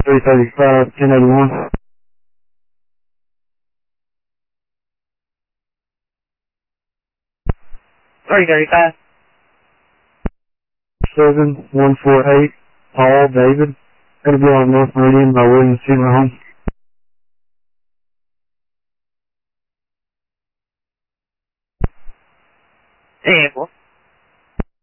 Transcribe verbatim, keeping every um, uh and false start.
three thirty-five, ten eighty-one. three thirty-five. seven one four eight, Paul David. Gonna be on North Meridian by Williams Funeral Home. ten four.